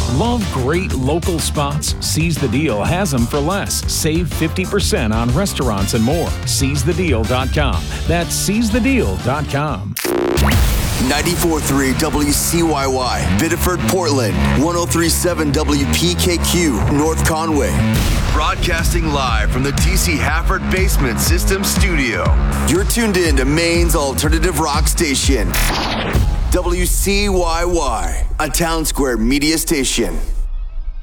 Love great local spots? Seize the Deal has them for less. Save 50% on restaurants and more. SeizeTheDeal.com. That's SeizeTheDeal.com. 94.3 WCYY, Biddeford, Portland. 103.7 WPKQ, North Conway. Broadcasting live from the TC Hafford Basement System Studio. You're tuned in to Maine's alternative rock station. WCYY, a Town Square media station.